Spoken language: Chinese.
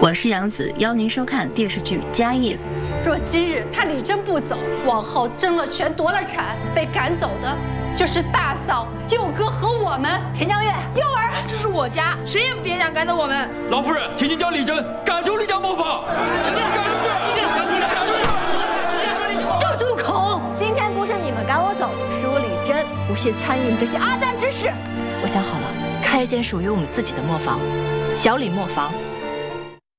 我是杨紫，邀您收看电视剧《家业》。 若今日他李真不走，往后争了权夺了产，被赶走的就是大嫂、佑哥和我们田江月、佑儿。 这是我家，谁也别想赶走我们。 老夫人，请您将李真赶出李家磨坊。 赵主孔，今天不是你们赶我走，是我李真不屑参与这些阿蛋之事。 我想好了，开一间属于我们自己的磨坊，小李磨坊。